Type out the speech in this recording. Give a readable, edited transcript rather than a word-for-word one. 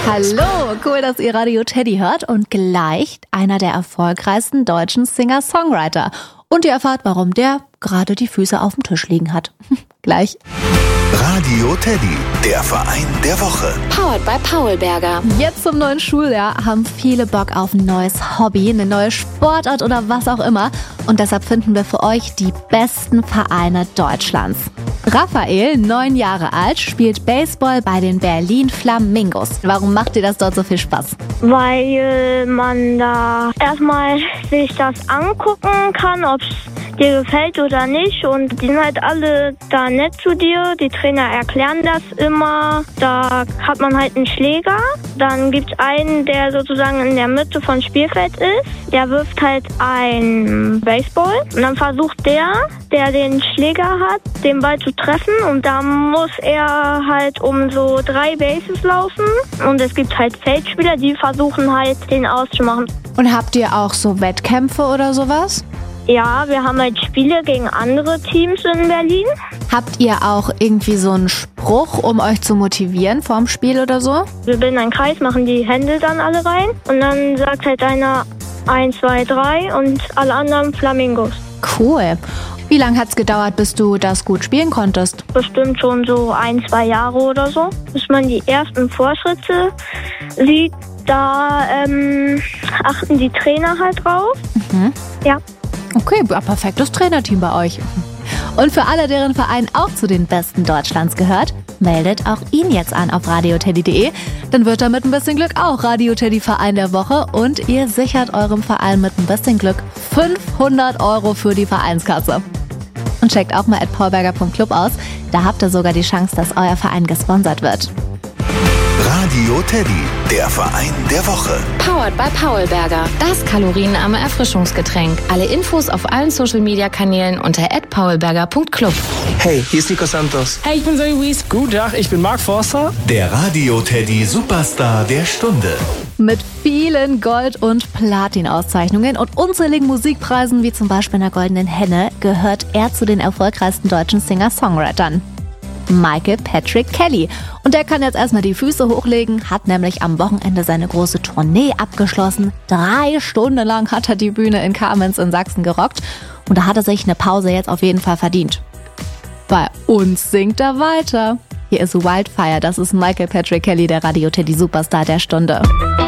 Hallo, cool, dass ihr Radio Teddy hört und gleich einer der erfolgreichsten deutschen Singer-Songwriter. Und ihr erfahrt, warum der gerade die Füße auf dem Tisch liegen hat. Gleich. Radio Teddy, der Verein der Woche. Powered by Paulberger. Jetzt zum neuen Schuljahr haben viele Bock auf ein neues Hobby, eine neue Sportart oder was auch immer. Und deshalb finden wir für euch die besten Vereine Deutschlands. Raphael, 9 Jahre alt, spielt Baseball bei den Berlin Flamingos. Warum macht dir das dort so viel Spaß? Weil man da erstmal sich das angucken kann, ob es dir gefällt oder nicht. Und die sind halt alle da nett zu dir. Die Trainer erklären das immer. Da hat man halt einen Schläger. Dann gibt es einen, der sozusagen in der Mitte vom Spielfeld ist. Der wirft halt ein Baseball. Und dann versucht der den Schläger hat, den Ball zu treffen. Und da muss er halt um so 3 Bases laufen. Und es gibt halt Feldspieler, die versuchen halt, den auszumachen. Und habt ihr auch so Wettkämpfe oder sowas? Ja, wir haben halt Spiele gegen andere Teams in Berlin. Habt ihr auch irgendwie so einen Spruch, um euch zu motivieren vorm Spiel oder so? Wir bilden einen Kreis, machen die Hände dann alle rein. Und dann sagt halt einer 1, 2, 3 und alle anderen Flamingos. Cool. Wie lange hat's gedauert, bis du das gut spielen konntest? Bestimmt schon so 1, 2 Jahre oder so, bis man die ersten Fortschritte sieht. Da achten die Trainer halt drauf. Mhm. Ja. Okay, perfektes Trainerteam bei euch. Und für alle, deren Verein auch zu den besten Deutschlands gehört, meldet auch ihn jetzt an auf radioteddy.de. Dann wird er mit ein bisschen Glück auch Radio Teddy Verein der Woche und ihr sichert eurem Verein mit ein bisschen Glück 500 € für die Vereinskasse. Und checkt auch mal @paulberger.club aus. Da habt ihr sogar die Chance, dass euer Verein gesponsert wird. Radio Teddy, der Verein der Woche. Powered by Paulberger. Das kalorienarme Erfrischungsgetränk. Alle Infos auf allen Social-Media-Kanälen unter @paulberger.club. Hey, hier ist Nico Santos. Hey, ich bin Zoe Wies. Guten Tag, ich bin Mark Forster. Der Radio Teddy Superstar der Stunde. Mit vielen Gold- und Platin-Auszeichnungen und unzähligen Musikpreisen, wie zum Beispiel einer Goldenen Henne, gehört er zu den erfolgreichsten deutschen Singer-Songwritern. Michael Patrick Kelly. Und der kann jetzt erstmal die Füße hochlegen, hat nämlich am Wochenende seine große Tournee abgeschlossen. 3 Stunden lang hat er die Bühne in Kamenz in Sachsen gerockt. Und da hat er sich eine Pause jetzt auf jeden Fall verdient. Bei uns singt er weiter. Hier ist Wildfire, das ist Michael Patrick Kelly, der Radio Teddy Superstar der Stunde.